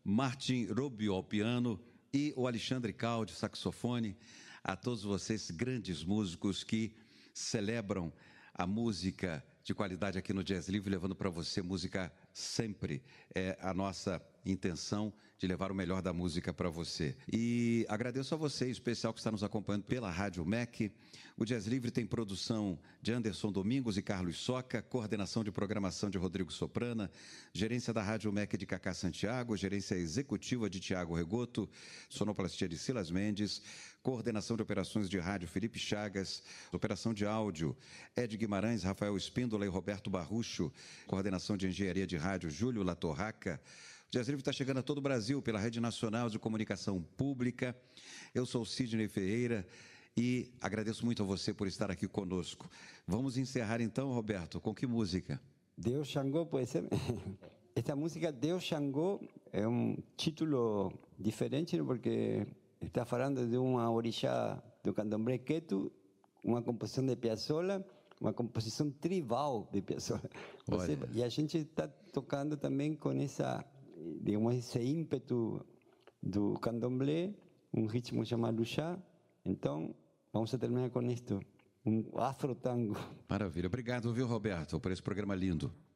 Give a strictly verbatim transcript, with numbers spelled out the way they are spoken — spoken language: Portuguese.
Martin Rubio ao piano e o Alexandre Caldi, saxofone. A todos vocês, grandes músicos que celebram a música de qualidade aqui no Jazz Livre, levando para você música sempre. É a nossa intenção de levar o melhor da música para você. E agradeço a você, em especial, que está nos acompanhando pela Rádio M E C. O Jazz Livre tem produção de Anderson Domingos e Carlos Soca, coordenação de programação de Rodrigo Soprana, gerência da Rádio M E C de Cacá Santiago, gerência executiva de Tiago Regoto, sonoplastia de Silas Mendes, coordenação de operações de rádio Felipe Chagas, operação de áudio Ed Guimarães, Rafael Espíndola e Roberto Barrucho, coordenação de engenharia de rádio Júlio Latorraca. O Jazz Livre está chegando a todo o Brasil pela Rede Nacional de Comunicação Pública. Eu sou Sidney Ferreira e agradeço muito a você por estar aqui conosco. Vamos encerrar então, Roberto, com que música? Deus Xangô, pode ser? Esta música, Deus Xangô, é um título diferente porque está falando de uma orixá do candomblé Queto, uma composição de Piazzolla, uma composição tribal de Piazzolla. Você, e a gente está tocando também com essa, digamos, esse ímpeto do candomblé, um ritmo chamado chá. Então, vamos a terminar com isto, um afro-tango. Maravilha. Obrigado, viu, Roberto, por esse programa lindo.